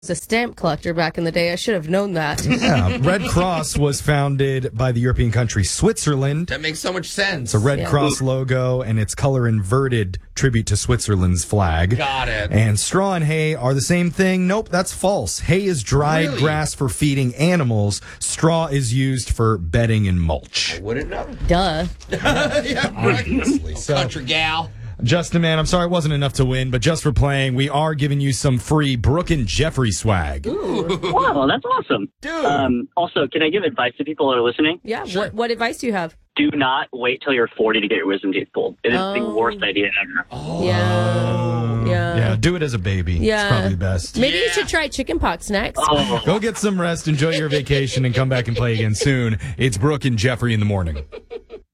a stamp collector back in the day. I should have known that. Yeah, Red Cross was founded by the European country Switzerland. That makes so much sense. It's a Red Cross logo, and its color inverted tribute to Switzerland's flag. Got it. And straw and hay are the same thing. Nope, that's false. Hay is dried grass for feeding animals. Straw is used for bedding and mulch. I wouldn't know. Duh. Yeah, obviously. So- Country gal. Justin, man, I'm sorry it wasn't enough to win, but just for playing, we are giving you some free Brooke and Jeffrey swag. Wow, that's awesome. Dude. Also, can I give advice to people that are listening? Yeah. What advice do you have? Do not wait till you're 40 to get your wisdom teeth pulled. It is the worst idea ever. Yeah, do it as a baby. Yeah. It's probably best. Maybe you should try chickenpox next. Go get some rest, enjoy your vacation, and come back and play again soon. It's Brooke and Jeffrey in the morning.